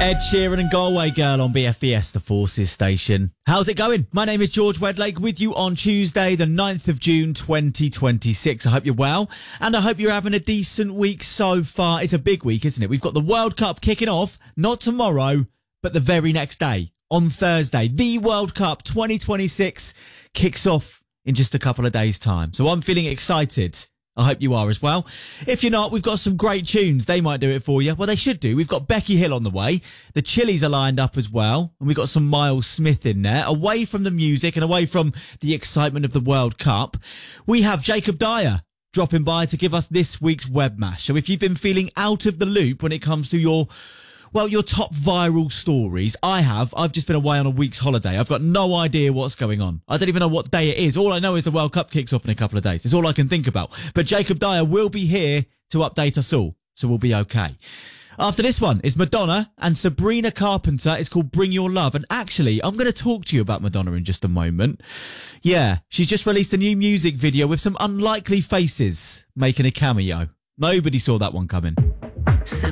Ed Sheeran and Galway Girl on BFBS, the Forces station. How's it going? My name is George Wedlake with you on Tuesday, the 9th of June, 2026. I hope you're well, and I hope you're having a decent week so far. It's a big week, isn't it? We've got the World Cup kicking off, not tomorrow, but the very next day, on Thursday. The World Cup 2026 kicks off in just a couple of days' time. So I'm feeling excited. I hope you are as well. If you're not, we've got some great tunes. They might do it for you. Well, they should do. We've got Becky Hill on the way. The Chili's are lined up as well. And we've got some Miles Smith in there. Away from the music and away from the excitement of the World Cup, we have Jacob Dyer dropping by to give us this week's Web Mash. So if you've been feeling out of the loop when it comes to your top viral stories, I've just been away on a week's holiday. I've got no idea what's going on. I don't even know what day it is. All I know is the World Cup kicks off in a couple of days. It's all I can think about. But Jacob Dyer will be here to update us all, so we'll be okay. After this one is Madonna and Sabrina Carpenter. It's called Bring Your Love. And actually, I'm going to talk to you about Madonna in just a moment. Yeah, she's just released a new music video with some unlikely faces making a cameo. Nobody saw that one coming.